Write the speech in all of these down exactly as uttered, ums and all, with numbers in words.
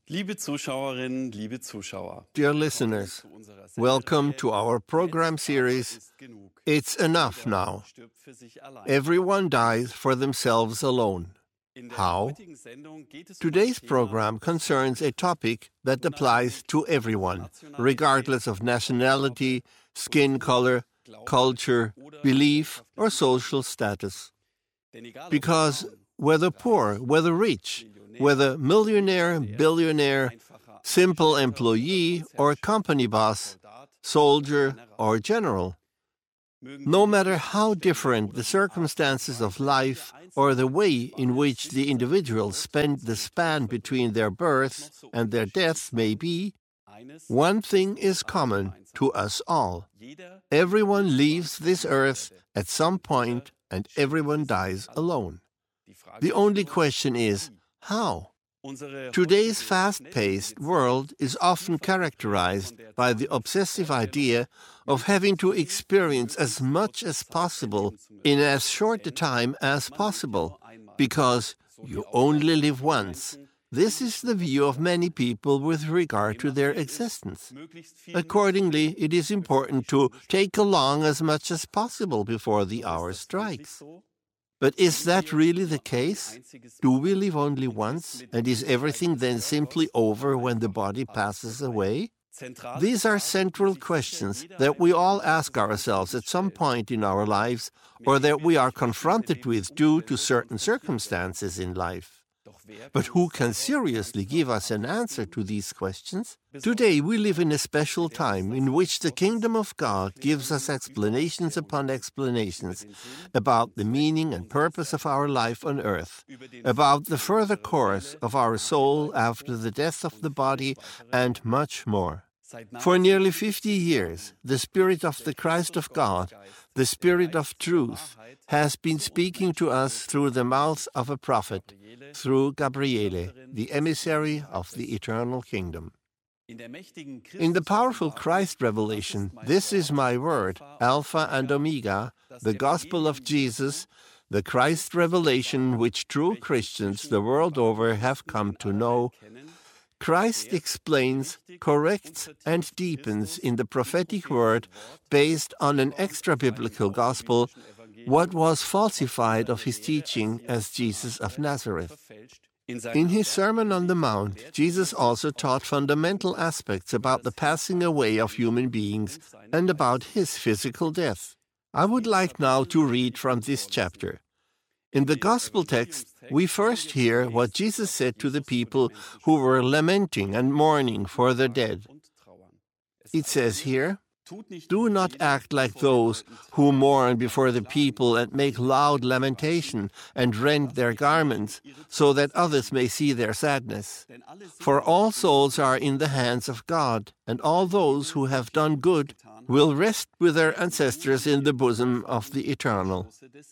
Liebe Zuschauerinnen, liebe Zuschauer. Dear listeners, welcome to our program series, It's Enough Now. Everyone dies for themselves alone. How? Today's program concerns a topic that applies to everyone, regardless of nationality, skin color, culture, belief, or social status. Because whether poor, whether rich, whether millionaire, billionaire, simple employee or company boss, soldier or general, no matter how different the circumstances of life or the way in which the individuals spend the span between their birth and their death may be, one thing is common to us all. Everyone leaves this earth at some point and everyone dies alone. The only question is, how? Today's fast-paced world is often characterized by the obsessive idea of having to experience as much as possible in as short a time as possible, because you only live once. This is the view of many people with regard to their existence. Accordingly, it is important to take along as much as possible before the hour strikes. But is that really the case? Do we live only once, and is everything then simply over when the body passes away? These are central questions that we all ask ourselves at some point in our lives, or that we are confronted with due to certain circumstances in life. But who can seriously give us an answer to these questions? Today we live in a special time in which the kingdom of God gives us explanations upon explanations about the meaning and purpose of our life on earth, about the further course of our soul after the death of the body, and much more. For nearly fifty years, the Spirit of the Christ of God, the Spirit of truth, has been speaking to us through the mouth of a prophet, through Gabriele, the emissary of the eternal kingdom. In the powerful Christ revelation, "This is my word, Alpha and Omega," the gospel of Jesus, the Christ revelation which true Christians the world over have come to know, Christ explains, corrects, and deepens in the prophetic word, based on an extra-biblical gospel, what was falsified of his teaching as Jesus of Nazareth. In his Sermon on the Mount, Jesus also taught fundamental aspects about the passing away of human beings and about his physical death. I would like now to read from this chapter. In the Gospel text, we first hear what Jesus said to the people who were lamenting and mourning for the dead. It says here, "Do not act like those who mourn before the people and make loud lamentation and rend their garments, so that others may see their sadness. For all souls are in the hands of God, and all those who have done good will rest with their ancestors in the bosom of the Eternal.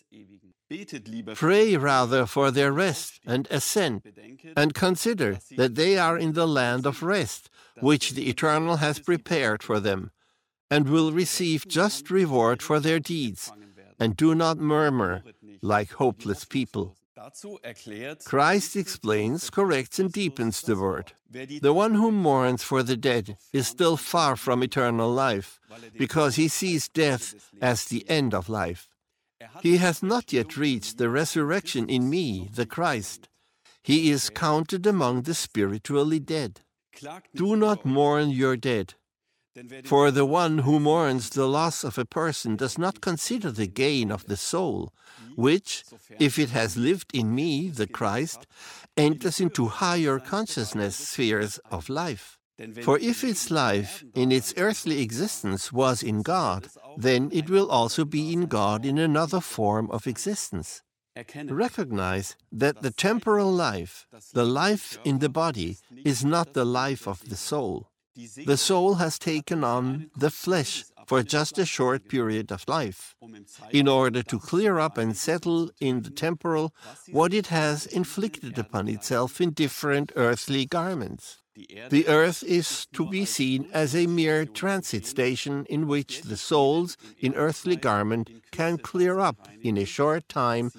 Pray rather for their rest and ascent, and consider that they are in the land of rest, which the Eternal has prepared for them, and will receive just reward for their deeds, and do not murmur like hopeless people." Christ explains, corrects, and deepens the word. The one who mourns for the dead is still far from eternal life, because he sees death as the end of life. He has not yet reached the resurrection in me, the Christ. He is counted among the spiritually dead. Do not mourn your dead. For the one who mourns the loss of a person does not consider the gain of the soul, which, if it has lived in me, the Christ, enters into higher consciousness spheres of life. For if its life in its earthly existence was in God, then it will also be in God in another form of existence. Recognize that the temporal life, the life in the body, is not the life of the soul. The soul has taken on the flesh for just a short period of life, in order to clear up and settle in the temporal what it has inflicted upon itself in different earthly garments. The earth is to be seen as a mere transit station in which the souls in earthly garment can clear up in a short time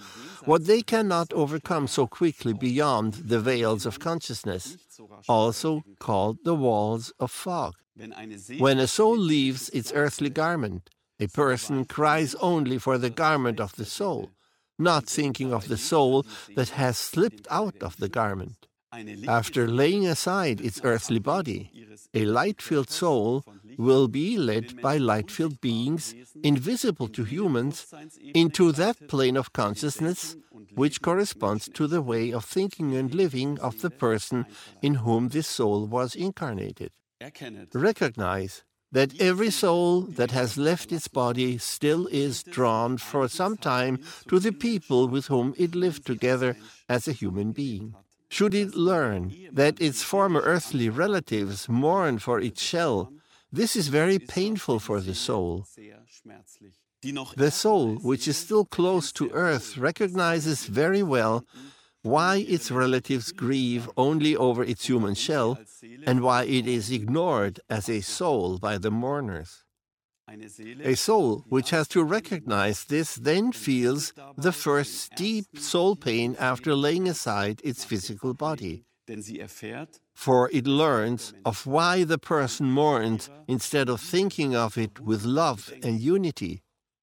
what they cannot overcome so quickly beyond the veils of consciousness, also called the walls of fog. When a soul leaves its earthly garment, a person cries only for the garment of the soul, not thinking of the soul that has slipped out of the garment. After laying aside its earthly body, a light-filled soul will be led by light-filled beings, invisible to humans, into that plane of consciousness which corresponds to the way of thinking and living of the person in whom this soul was incarnated. Recognize that every soul that has left its body still is drawn for some time to the people with whom it lived together as a human being. Should it learn that its former earthly relatives mourn for its shell, this is very painful for the soul. The soul, which is still close to earth, recognizes very well why its relatives grieve only over its human shell and why it is ignored as a soul by the mourners. A soul which has to recognize this then feels the first deep soul pain after laying aside its physical body. For it learns of why the person mourns instead of thinking of it with love and unity.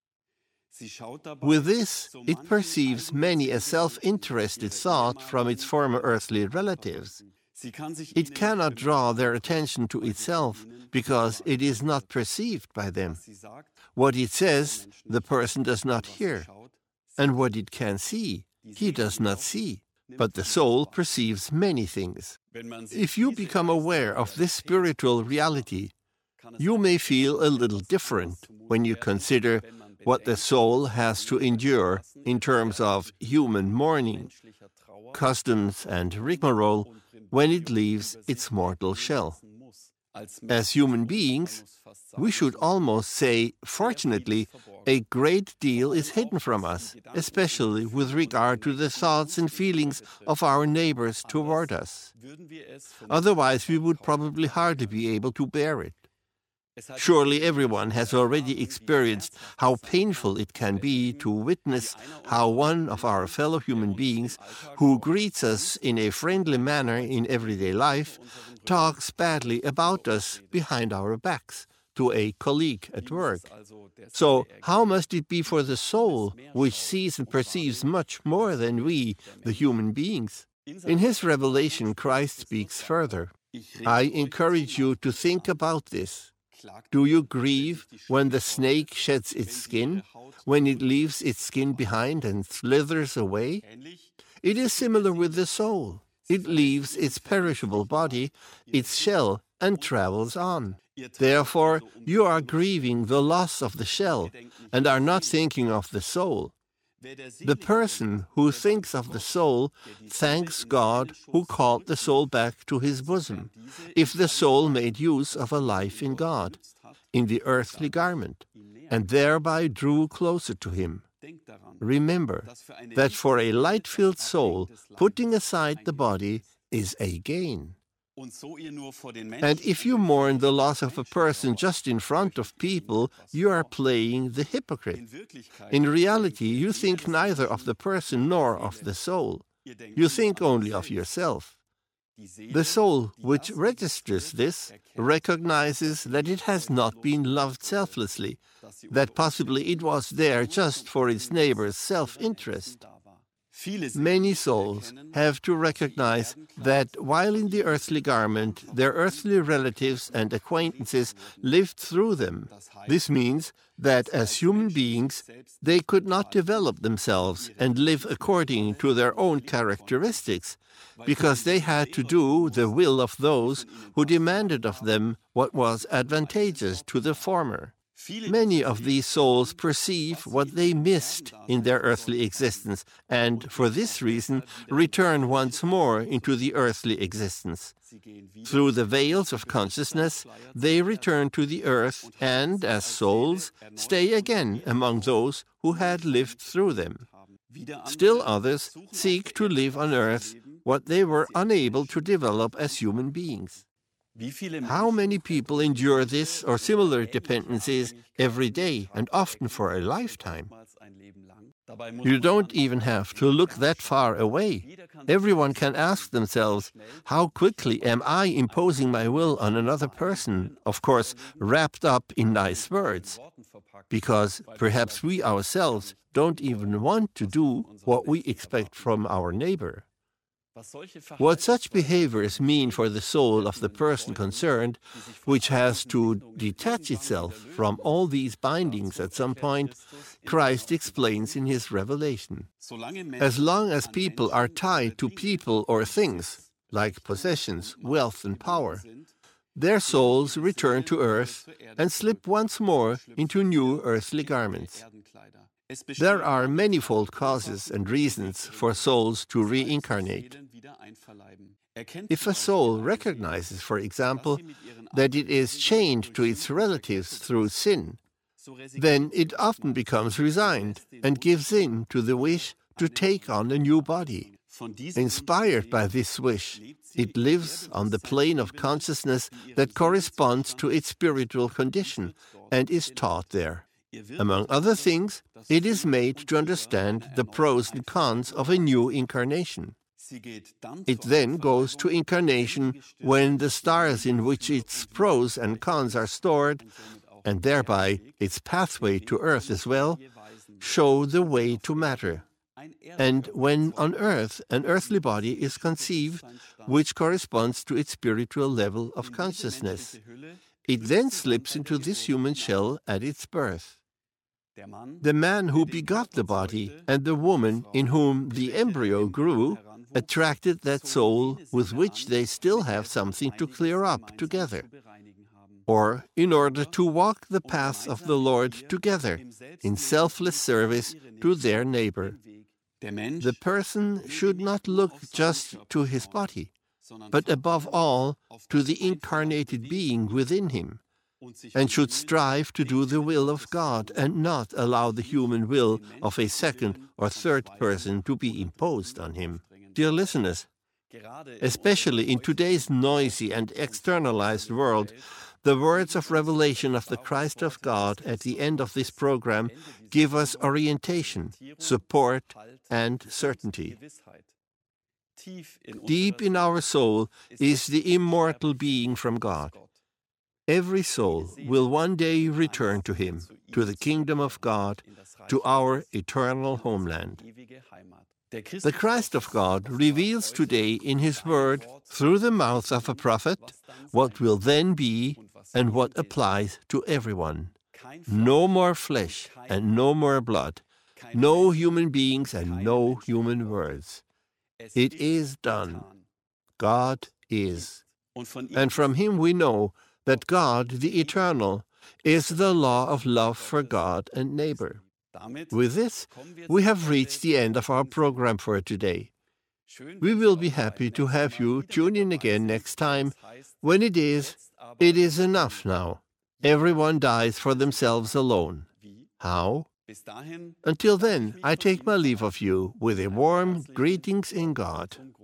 With this, it perceives many a self-interested thought from its former earthly relatives. It cannot draw their attention to itself because it is not perceived by them. What it says, the person does not hear, and what it can see, he does not see. But the soul perceives many things. If you become aware of this spiritual reality, you may feel a little different when you consider what the soul has to endure in terms of human mourning, customs, and rigmarole when it leaves its mortal shell. As human beings, we should almost say, fortunately, a great deal is hidden from us, especially with regard to the thoughts and feelings of our neighbors toward us. Otherwise, we would probably hardly be able to bear it. Surely everyone has already experienced how painful it can be to witness how one of our fellow human beings, who greets us in a friendly manner in everyday life, talks badly about us behind our backs to a colleague at work. So how must it be for the soul, which sees and perceives much more than we, the human beings? In his revelation, Christ speaks further. I encourage you to think about this. Do you grieve when the snake sheds its skin, when it leaves its skin behind and slithers away? It is similar with the soul. It leaves its perishable body, its shell, and travels on. Therefore, you are grieving the loss of the shell and are not thinking of the soul. The person who thinks of the soul thanks God who called the soul back to his bosom, if the soul made use of a life in God, in the earthly garment, and thereby drew closer to him. Remember that for a light-filled soul, putting aside the body is a gain. And if you mourn the loss of a person just in front of people, you are playing the hypocrite. In reality, you think neither of the person nor of the soul. You think only of yourself. The soul which registers this recognizes that it has not been loved selflessly, that possibly it was there just for its neighbor's self-interest. Many souls have to recognize that while in the earthly garment, their earthly relatives and acquaintances lived through them. This means that as human beings, they could not develop themselves and live according to their own characteristics, because they had to do the will of those who demanded of them what was advantageous to the former. Many of these souls perceive what they missed in their earthly existence, and for this reason return once more into the earthly existence. Through the veils of consciousness, they return to the earth and, as souls, stay again among those who had lived through them. Still others seek to live on earth what they were unable to develop as human beings. How many people endure this or similar dependencies every day and often for a lifetime? You don't even have to look that far away. Everyone can ask themselves, how quickly am I imposing my will on another person, of course, wrapped up in nice words? Because perhaps we ourselves don't even want to do what we expect from our neighbor. What such behaviors mean for the soul of the person concerned, which has to detach itself from all these bindings at some point, Christ explains in his revelation. As long as people are tied to people or things, like possessions, wealth, and power, their souls return to earth and slip once more into new earthly garments. There are manifold causes and reasons for souls to reincarnate. If a soul recognizes, for example, that it is chained to its relatives through sin, then it often becomes resigned and gives in to the wish to take on a new body. Inspired by this wish, it lives on the plane of consciousness that corresponds to its spiritual condition and is taught there. Among other things, it is made to understand the pros and cons of a new incarnation. It then goes to incarnation when the stars in which its pros and cons are stored, and thereby its pathway to earth as well, show the way to matter. And when on earth an earthly body is conceived, which corresponds to its spiritual level of consciousness, it then slips into this human shell at its birth. The man who begot the body and the woman in whom the embryo grew attracted that soul with which they still have something to clear up together, or in order to walk the path of the Lord together in selfless service to their neighbor. The person should not look just to his body, but above all to the incarnated being within him, and should strive to do the will of God and not allow the human will of a second or third person to be imposed on him. Dear listeners, especially in today's noisy and externalized world, the words of revelation of the Christ of God at the end of this program give us orientation, support, and certainty. Deep in our soul is the immortal being from God. Every soul will one day return to him, to the kingdom of God, to our eternal homeland. The Christ of God reveals today in his word, through the mouth of a prophet, what will then be and what applies to everyone. No more flesh and no more blood, no human beings and no human words. It is done. God is. And from him we know that God, the Eternal, is the law of love for God and neighbor. With this, we have reached the end of our program for today. We will be happy to have you tune in again next time when it is, it is enough now. Everyone dies for themselves alone. How? Until then, I take my leave of you with a warm greetings in God.